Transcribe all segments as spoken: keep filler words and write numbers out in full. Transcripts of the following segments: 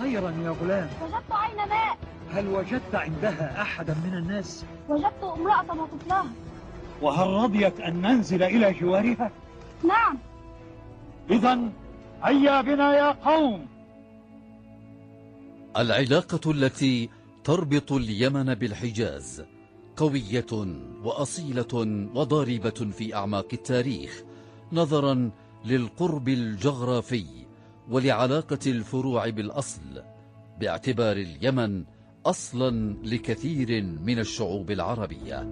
خيرا يا غلام. وجدت عين ماء. هل وجدت عندها أحدا من الناس؟ وجدت امرأة وطفلها. وهل رضيت أن ننزل إلى جوارها؟ نعم. إذن هيا بنا يا قوم. العلاقة التي تربط اليمن بالحجاز قوية وأصيلة وضاربة في أعماق التاريخ، نظرا للقرب الجغرافي ولعلاقة الفروع بالأصل، باعتبار اليمن أصلا لكثير من الشعوب العربية.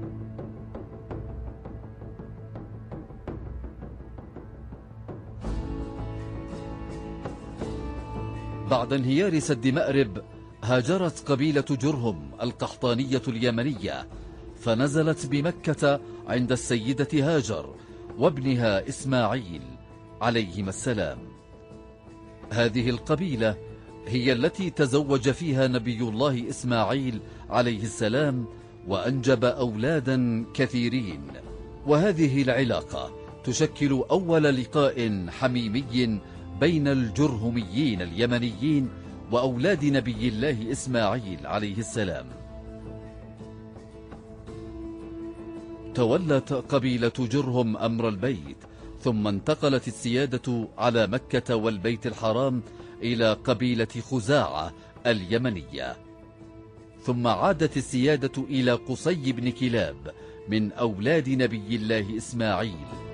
بعد انهيار سد مأرب هاجرت قبيلة جرهم القحطانية اليمنية، فنزلت بمكة عند السيدة هاجر وابنها إسماعيل عليهما السلام. هذه القبيلة هي التي تزوج فيها نبي الله إسماعيل عليه السلام وأنجب أولادا كثيرين، وهذه العلاقة تشكل أول لقاء حميمي بين الجرهميين اليمنيين وأولاد نبي الله إسماعيل عليه السلام. تولت قبيلة جرهم أمر البيت، ثم انتقلت السيادة على مكة والبيت الحرام إلى قبيلة خزاعة اليمنية، ثم عادت السيادة إلى قصي بن كلاب من أولاد نبي الله إسماعيل